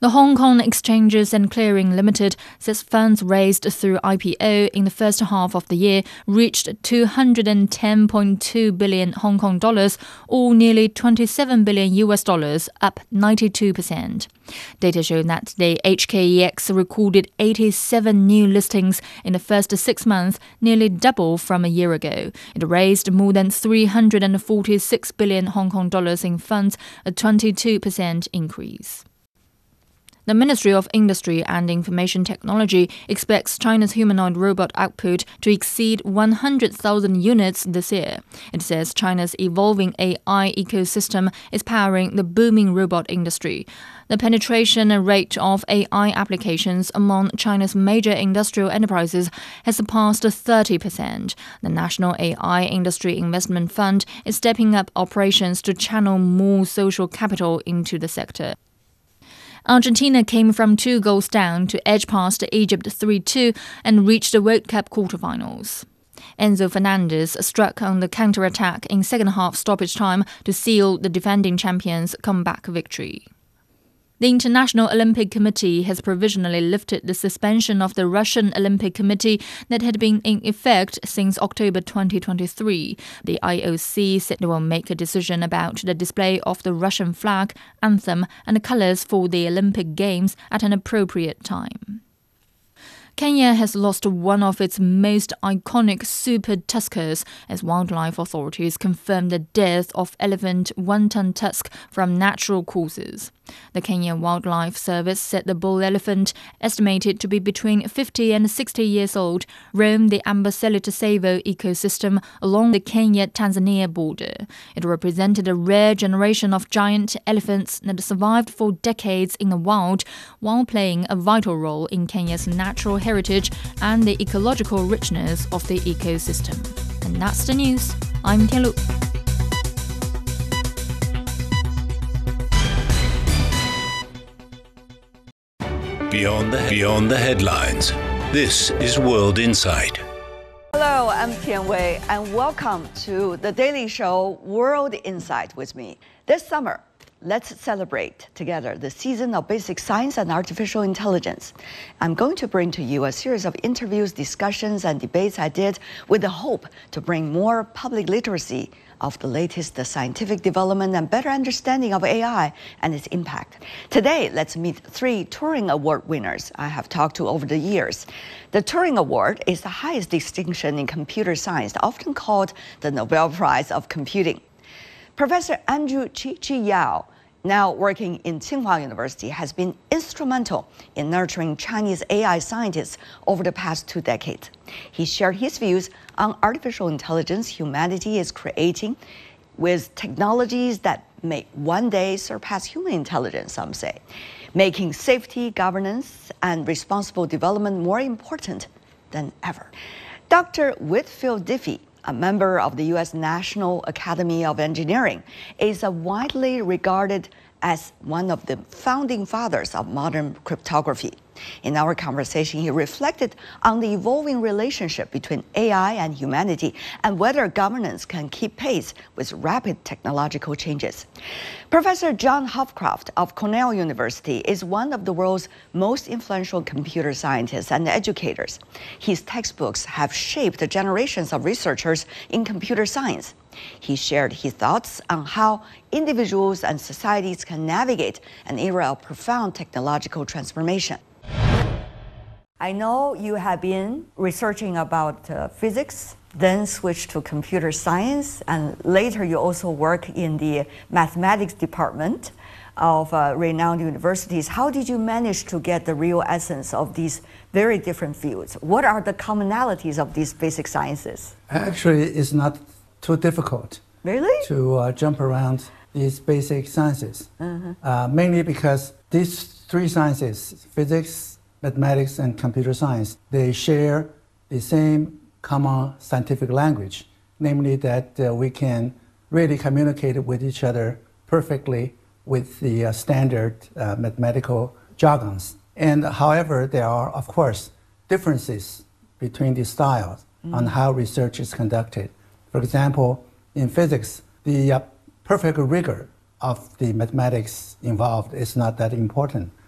The Hong Kong Exchanges and Clearing Limited says funds raised through IPO in the first half of the year reached 210.2 billion Hong Kong dollars, or nearly $27 billion US, up 92%. Data show that the HKEX recorded 87 new listings in the first 6 months, nearly double from a year ago. It raised more than 346 billion Hong Kong dollars in funds, a 22% increase. The Ministry of Industry and Information Technology expects China's humanoid robot output to exceed 100,000 units this year. It says China's evolving AI ecosystem is powering the booming robot industry. The penetration rate of AI applications among China's major industrial enterprises has surpassed 30%. The National AI Industry Investment Fund is stepping up operations to channel more social capital into the sector. Argentina came from 2 goals down to edge past Egypt 3-2 and reached the World Cup quarterfinals. Enzo Fernandez struck on the counter-attack in second-half stoppage time to seal the defending champions' comeback victory. The International Olympic Committee has provisionally lifted the suspension of the Russian Olympic Committee that had been in effect since October 2023. The IOC said they will make a decision about the display of the Russian flag, anthem, and the colors for the Olympic Games at an appropriate time. Kenya has lost one of its most iconic super tuskers as wildlife authorities confirmed the death of elephant Wonton tusk from natural causes. The Kenya Wildlife Service said the bull elephant, estimated to be between 50 and 60 years old, roamed the Amboseli-Tsavo ecosystem along the Kenya-Tanzania border. It represented a rare generation of giant elephants that survived for decades in the wild, while playing a vital role in Kenya's natural heritage and the ecological richness of the ecosystem. And that's the news. I'm Tian Lu. Beyond the headlines. This is World Insight. Hello, I'm Tian Wei, and welcome to the Daily Show World Insight with me. This summer, let's celebrate together the season of basic science and artificial intelligence. I'm going to bring to you a series of interviews, discussions, and debates I did with the hope to bring more public literacy of the latest scientific development and better understanding of AI and its impact. Today, let's meet 3 Turing Award winners I have talked to over the years. The Turing Award is the highest distinction in computer science, often called the Nobel Prize of Computing. Professor Andrew Chi Yao, now working in Tsinghua University, has been instrumental in nurturing Chinese AI scientists over the past 2 decades. He shared his views on artificial intelligence humanity is creating with technologies that may one day surpass human intelligence, some say, making safety, governance, and responsible development more important than ever. Dr. Whitfield Diffie, a member of the U.S. National Academy of Engineering, is widely regarded as one of the founding fathers of modern cryptography. In our conversation, he reflected on the evolving relationship between AI and humanity and whether governance can keep pace with rapid technological changes. Professor John Hopcroft of Cornell University is one of the world's most influential computer scientists and educators. His textbooks have shaped generations of researchers in computer science. He shared his thoughts on how individuals and societies can navigate an era of profound technological transformation. I know you have been researching about physics, then switched to computer science, and later you also work in the mathematics department of renowned universities. How did you manage to get the real essence of these very different fields? What are the commonalities of these basic sciences? Actually, it's not too difficult. Really? To jump around these basic sciences. Mainly because these 3 sciences, physics, mathematics, and computer science, they share the same common scientific language, namely that we can really communicate with each other perfectly with the standard mathematical jargons. And however, there are, of course, differences between the styles on how research is conducted. For example, in physics, the perfect rigor of the mathematics involved is not that important.